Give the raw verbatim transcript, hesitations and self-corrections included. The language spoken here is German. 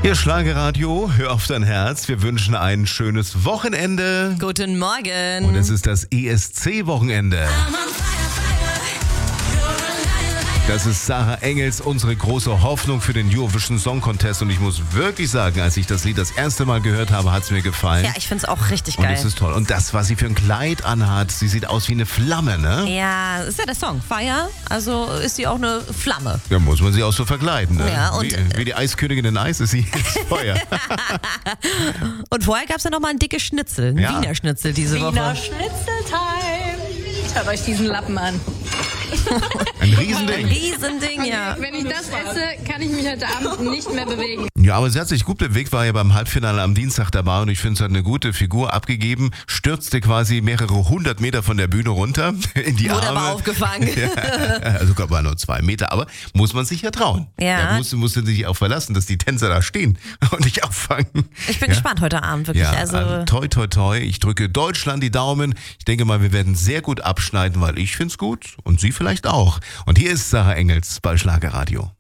Ihr Schlagerradio, hör auf dein Herz. Wir wünschen ein schönes Wochenende. Guten Morgen. Und es ist das E S C-Wochenende. Das ist Sarah Engels, unsere große Hoffnung für den Eurovision Song Contest. Und ich muss wirklich sagen, als ich das Lied das erste Mal gehört habe, hat es mir gefallen. Ja, ich finde es auch richtig Und geil. es ist toll. Und das, was sie für ein Kleid anhat, sie sieht aus wie eine Flamme, ne? Ja, ist ja der Song. Fire, also ist sie auch eine Flamme. Ja, muss man sie auch so verkleiden, ne? Ja, und- wie, wie die Eiskönigin in Eis ist sie ins Feuer. Und vorher gab es ja noch mal ein dickes Schnitzel, ein Ja. Wiener Schnitzel diese Wiener Woche. Schnitzeltime. Hört euch diesen Lappen an. Ein Riesending. Riesending, ja. Wenn ich das esse, kann ich mich heute Abend nicht mehr bewegen. Ja, aber sie hat sich gut bewegt, war ja beim Halbfinale am Dienstag dabei und ich finde, sie hat eine gute Figur abgegeben, stürzte quasi mehrere hundert Meter von der Bühne runter in die Wurde Arme. aber aufgefangen. Ja, also Gott, war nur zwei Meter, aber muss man sich ja trauen. Ja. Da musste, musste sich auch verlassen, dass die Tänzer da stehen und dich auffangen. Ich bin ja? gespannt heute Abend, wirklich. Ja, also, also toi, toi, toi. Ich drücke Deutschland die Daumen. Ich denke mal, wir werden sehr gut abschneiden, weil ich finde es gut und Sie vielleicht auch. Und hier ist Sarah Engels bei Schlagerradio.